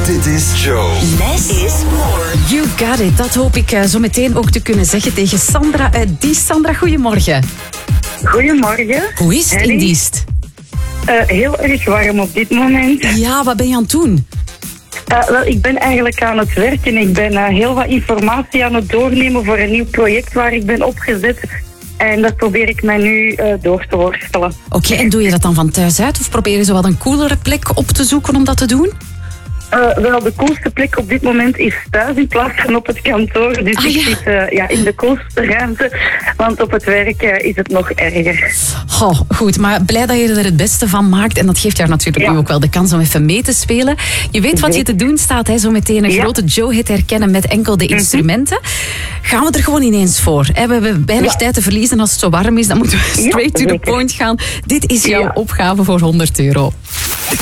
Dit is Joe. Less is more. You got it. Dat hoop ik zo meteen ook te kunnen zeggen tegen Sandra uit Diest. Sandra, goedemorgen. Goedemorgen. Hoe is het in Diest? Heel erg warm op dit moment. Ja, wat ben je aan het doen? Wel, ik ben eigenlijk aan het werken. Ik ben heel wat informatie aan het doornemen voor een nieuw project waar ik ben opgezet. En dat probeer ik mij nu door te worstelen. Oké, en doe je dat dan van thuis uit? Of probeer je zo wat een coolere plek op te zoeken om dat te doen? Wel, de coolste plek op dit moment is thuis in plaats van op het kantoor. Dus ik zit in de coolste ruimte. Want op het werk is het nog erger. Oh, goed, maar blij dat je er het beste van maakt. En dat geeft jou natuurlijk nu ook wel de kans om even mee te spelen. Je weet wat je te doen staat, hè? Zo meteen een grote Joe-hit herkennen met enkel de instrumenten. Gaan we er gewoon ineens voor. We hebben weinig tijd te verliezen als het zo warm is. Dan moeten we straight to the point gaan. Dit is jouw opgave voor €100.